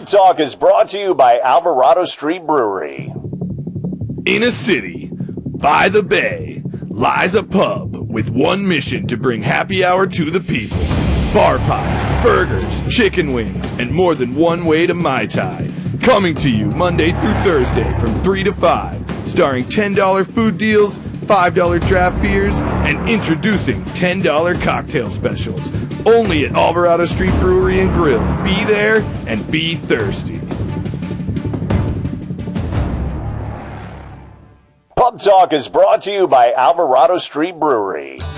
Pub Talk is brought to you by Alvarado Street Brewery. In a city, by the bay, lies a pub with one mission to bring happy hour to the people. Bar pies, burgers, chicken wings, and more than one way to Mai Tai. Coming to you Monday through Thursday from 3 to 5, starring $10 food deals, $5 draft beers, and introducing $10 cocktail specials. Only at Alvarado Street Brewery and Grill. Be there and be thirsty. Pub Talk is brought to you by Alvarado Street Brewery.